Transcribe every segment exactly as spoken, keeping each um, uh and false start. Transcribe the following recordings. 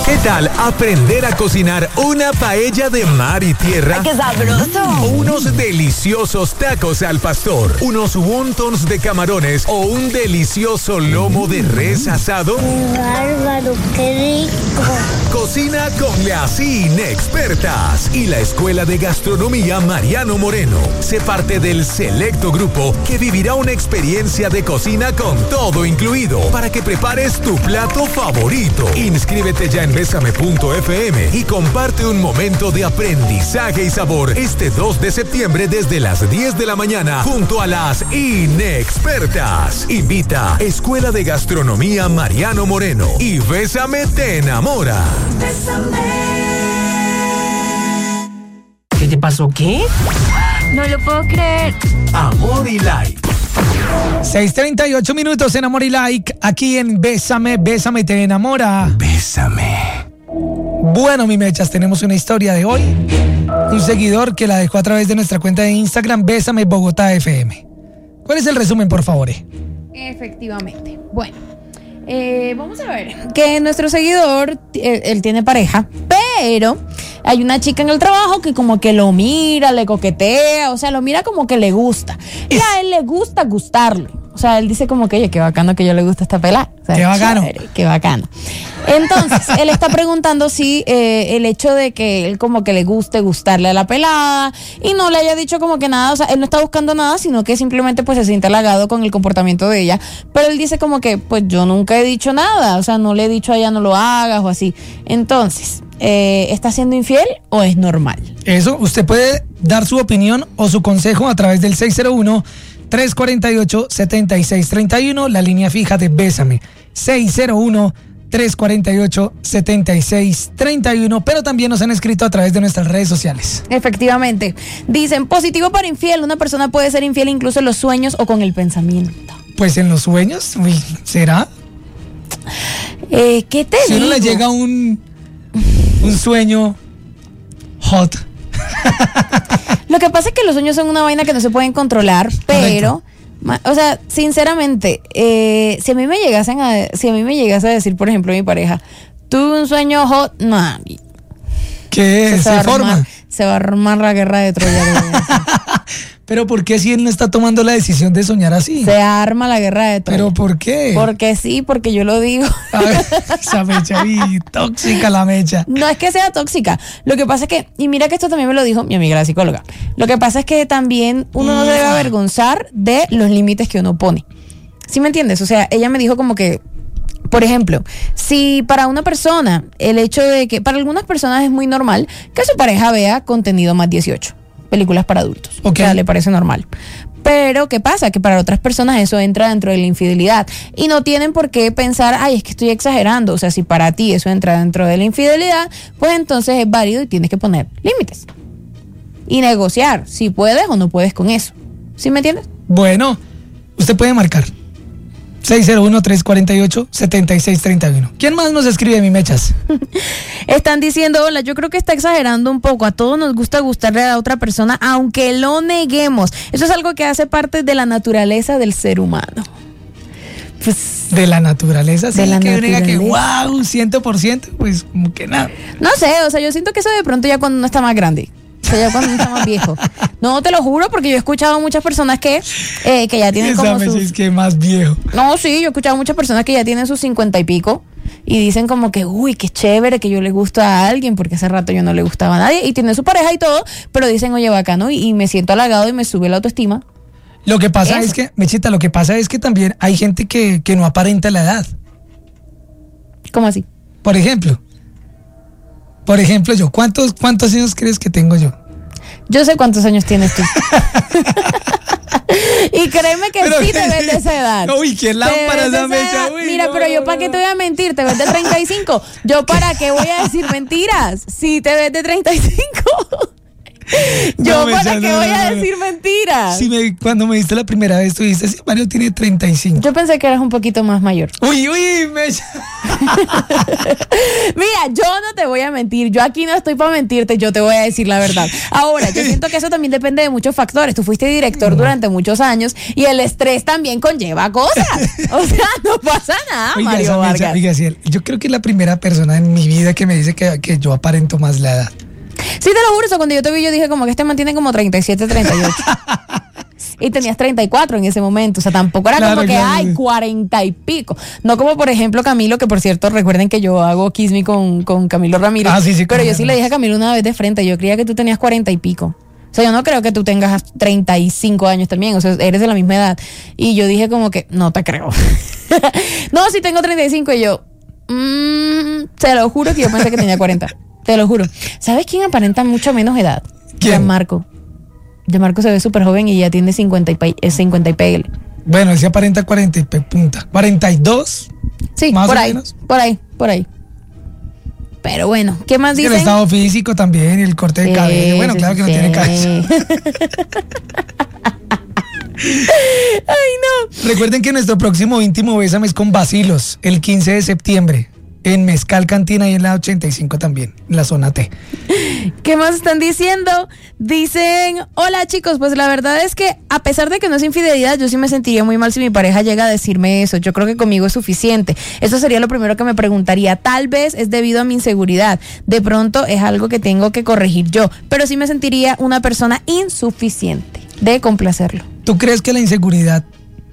¿Qué tal aprender a cocinar una paella de mar y tierra? ¡Ay, qué sabroso! O unos deliciosos tacos al pastor, unos wontons de camarones o un delicioso lomo de res asado. ¡Bárbaro, qué rico! Cocina con las inexpertas y la Escuela de Gastronomía Mariano Moreno. Sé parte del selecto grupo que vivirá una experiencia de cocina con todo incluido para que prepares tu plato favorito. Inscríbete ya en besame punto efe eme y comparte un momento de aprendizaje y sabor este dos de septiembre desde las diez de la mañana junto a las inexpertas. Invita Escuela de Gastronomía Mariano Moreno y Bésame te enamora. ¿Qué te pasó? ¿Qué? No lo puedo creer. Amor y Like. seis treinta y ocho minutos en Amor y Like, aquí en Bésame, Bésame te enamora. Bésame. Bueno, mi mechas, tenemos una historia de hoy. Un seguidor que la dejó a través de nuestra cuenta de Instagram, Bésame Bogotá F M. ¿Cuál es el resumen, por favor? Efectivamente. Bueno, eh, vamos a ver. Que nuestro seguidor, él, él tiene pareja, pero hay una chica en el trabajo que como que lo mira, le coquetea, o sea, lo mira como que le gusta. Y a él le gusta gustarlo. O sea, él dice como que, oye, qué bacano que yo le gusta esta pelada. O sea, qué bacano. Chévere, qué bacano. Entonces, él está preguntando si eh, el hecho de que él como que le guste gustarle a la pelada y no le haya dicho como que nada, o sea, él no está buscando nada, sino que simplemente pues se siente halagado con el comportamiento de ella. Pero él dice como que, pues yo nunca he dicho nada, o sea, no le he dicho a ella no lo hagas o así. Entonces, eh, ¿está siendo infiel o es normal? Eso, usted puede dar su opinión o su consejo a través del seis cero uno, tres cuatro ocho, siete seis tres uno, la línea fija de Bésame. seis cero uno, tres cuatro ocho, siete seis tres uno, pero también nos han escrito a través de nuestras redes sociales. Efectivamente. Dicen, positivo para infiel, una persona puede ser infiel incluso en los sueños o con el pensamiento. Pues en los sueños, uy, ¿será? Eh, ¿Qué te si digo? uno le llega un, un sueño hot. Lo que pasa es que los sueños son una vaina que no se pueden controlar, pero, ma, o sea, sinceramente, eh, si a mí me llegasen a, si a mí me llegase a decir, por ejemplo, mi pareja, tuve un sueño hot, no, ¿qué? ¿Se, se, forma? Armar, se va a armar la guerra de Troya. Pero ¿por qué si él no está tomando la decisión de soñar así? Se arma la guerra de Troya. ¿Pero por qué? Porque sí, porque yo lo digo. A ver, esa mecha, y tóxica la mecha. No es que sea tóxica. Lo que pasa es que, y mira que esto también me lo dijo mi amiga la psicóloga, lo que pasa es que también uno no se debe avergonzar de los límites que uno pone. ¿Sí me entiendes? O sea, ella me dijo como que, por ejemplo, si para una persona, el hecho de que, para algunas personas es muy normal que su pareja vea contenido más dieciocho, películas para adultos. Okay. O sea, le parece normal. Pero, ¿qué pasa? Que para otras personas eso entra dentro de la infidelidad. Y no tienen por qué pensar, ay, es que estoy exagerando. O sea, si para ti eso entra dentro de la infidelidad, pues entonces es válido y tienes que poner límites. Y negociar si puedes o no puedes con eso. ¿Sí me entiendes? Bueno, usted puede marcar seis cero uno, tres cuatro ocho, siete seis tres uno. ¿Quién más nos escribe, mi mechas? Están diciendo, hola, yo creo que está exagerando un poco. A todos nos gusta gustarle a la otra persona, aunque lo neguemos. Eso es algo que hace parte de la naturaleza del ser humano. Pues, de la naturaleza, sí, de la que naturaleza. que wow, cien por ciento, pues como que nada. No sé, o sea, yo siento que eso de pronto ya cuando uno está más grande. O sea, ya cuando uno está más viejo. No, te lo juro, porque yo he escuchado muchas personas que, eh, que ya tienen como sus... es que más viejo. No, sí, yo he escuchado muchas personas que ya tienen sus cincuenta y pico y dicen como que, uy, qué chévere que yo le gusto a alguien, porque hace rato yo no le gustaba a nadie, y tienen su pareja y todo, pero dicen, oye, bacano, y, y me siento halagado y me sube la autoestima. Lo que pasa Eso. es que, Mechita, lo que pasa es que también hay gente que, que no aparenta la edad. ¿Cómo así? Por ejemplo, por ejemplo yo, ¿cuántos, cuántos años crees que tengo yo? Yo sé cuántos años tienes tú. Y créeme que pero sí te ves de esa edad. Uy, qué lámpara esa mecha. Uy, Mira, no, pero yo no, para qué te voy a mentir, te ves de treinta y cinco. Yo para qué voy a decir mentiras si te ves de treinta y cinco. Yo, No, ¿para Mecha, qué no, voy no, a no. decir mentiras? Sí, me, cuando me viste la primera vez, tú dijiste, sí, Mario tiene treinta y cinco. Yo pensé que eras un poquito más mayor. Uy, uy, Mecha. Mira, yo no te voy a mentir, yo aquí no estoy para mentirte, yo te voy a decir la verdad. Ahora, yo siento que eso también depende de muchos factores. Tú fuiste director durante muchos años y el estrés también conlleva cosas. O sea, no pasa nada, Oiga, Mario esa Mecha, Vargas. oiga, sí, yo creo que es la primera persona en mi vida que me dice que, que yo aparento más la edad. Sí, te lo juro, eso cuando yo te vi, yo dije como que este man tiene como treinta y siete, treinta y ocho. Y tenías treinta y cuatro en ese momento, o sea, tampoco era Claro, como que, claro. ay, cuarenta y pico. No como, por ejemplo, Camilo, que por cierto, recuerden que yo hago Kiss Me con, con Camilo Ramírez. Ah, sí, sí, pero con yo sí le dije a Camilo una vez de frente, yo creía que tú tenías cuarenta y pico. O sea, yo no creo que tú tengas treinta y cinco años también, o sea, eres de la misma edad. Y yo dije como que, no te creo. No, sí tengo treinta y cinco y yo, mmm, te lo juro que yo pensé que tenía cuarenta. Te lo juro. ¿Sabes quién aparenta mucho menos edad? ¿Quién? Gianmarco. Gianmarco se ve súper joven y ya tiene cincuenta y, pe- eh, cincuenta y pégale. Bueno, él se aparenta cuarenta y pe- punta. cuarenta y dos. Sí, Más por o ahí, menos. por ahí, por ahí. Pero bueno, ¿qué más Es que dicen? el estado físico también y el corte de Sí, cabello. Bueno, sí, claro que no sí. tiene cabello. Ay, no. Recuerden que nuestro próximo íntimo Bésame es con Bacilos, el quince de septiembre, en Mezcal Cantina y en la ochenta y cinco también, en la zona T. ¿Qué más están diciendo? Dicen, hola chicos, pues la verdad es que a pesar de que no es infidelidad, yo sí me sentiría muy mal si mi pareja llega a decirme eso. Yo creo que conmigo es suficiente. Eso sería lo primero que me preguntaría. Tal vez es debido a mi inseguridad. De pronto es algo que tengo que corregir yo, pero sí me sentiría una persona insuficiente de complacerlo. ¿Tú crees que la inseguridad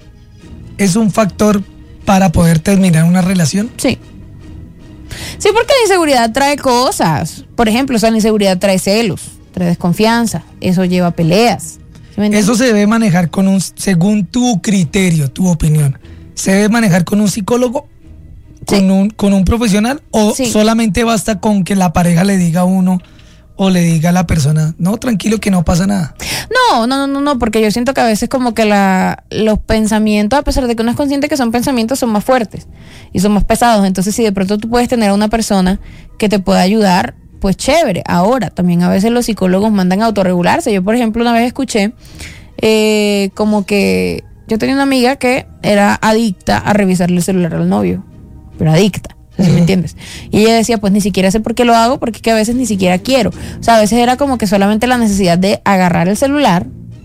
es un factor para poder terminar una relación? Sí. Sí, porque la inseguridad trae cosas. Por ejemplo, o sea, la inseguridad trae celos, trae desconfianza, eso lleva a peleas. ¿Sí me entiendes? Eso se debe manejar con un, según tu criterio, tu opinión. ¿Se debe manejar con un psicólogo, con, Sí. un, con un profesional o Sí. solamente basta con que la pareja le diga a uno o le diga a la persona, no, tranquilo que no pasa nada? No, no, no, no, no, porque yo siento que a veces como que la, los pensamientos, a pesar de que uno es consciente que son pensamientos, son más fuertes y son más pesados. Entonces, si de pronto tú puedes tener a una persona que te pueda ayudar, pues chévere. Ahora, también a veces los psicólogos mandan a autorregularse. Yo, por ejemplo, una vez escuché eh, como que yo tenía una amiga que era adicta a revisarle el celular al novio, pero adicta. ¿Sí me entiendes? Y ella decía, pues ni siquiera sé por qué lo hago, porque es que a veces ni siquiera quiero. O sea, a veces era como que solamente la necesidad de agarrar el celular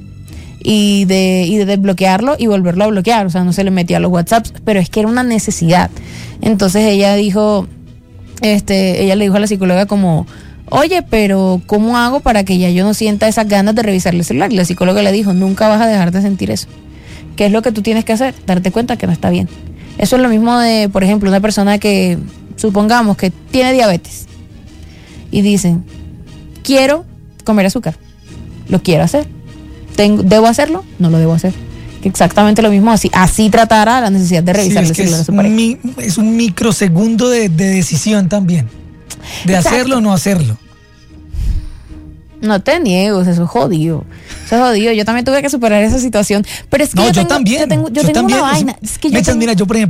y de, y de desbloquearlo y volverlo a bloquear. O sea, no se le metía a los WhatsApps, pero es que era una necesidad. Entonces ella dijo, este, ella le dijo a la psicóloga como, oye, pero ¿cómo hago para que ya yo no sienta esas ganas de revisarle el celular? Y la psicóloga le dijo, nunca vas a dejar de sentir eso. ¿Qué es lo que tú tienes que hacer? Darte cuenta que no está bien. Eso es lo mismo de, por ejemplo, una persona que, supongamos que tiene diabetes y dicen, quiero comer azúcar, lo quiero hacer, Tengo, ¿debo hacerlo? No lo debo hacer. Exactamente lo mismo, así así tratará la necesidad de revisar Sí, el es, que celular de es, su pareja. mi- es un microsegundo de, de decisión también, de Exacto. hacerlo o no hacerlo. No te niego, eso es jodido. Eso es jodido. Yo también tuve que superar esa situación. Pero es que No, yo, yo tengo, también. yo tengo, yo yo tengo también. una O sea, vaina. Es que yo Mechas, tengo- mira, yo por ejemplo